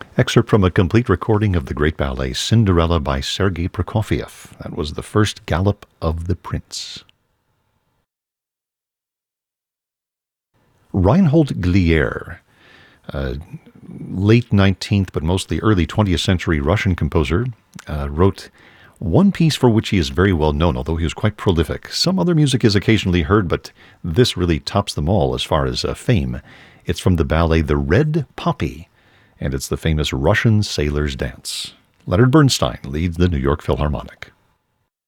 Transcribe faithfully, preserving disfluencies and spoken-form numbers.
Excerpt from a complete recording of the great ballet Cinderella by Sergei Prokofiev. That was the first Galop of the Prince. Reinhold Glier, uh, late nineteenth but mostly early twentieth century Russian composer, uh, wrote one piece for which he is very well known, although he was quite prolific. Some other music is occasionally heard, but this really tops them all as far as uh, fame. It's from the ballet The Red Poppy, and it's the famous Russian Sailor's Dance. Leonard Bernstein leads the New York Philharmonic.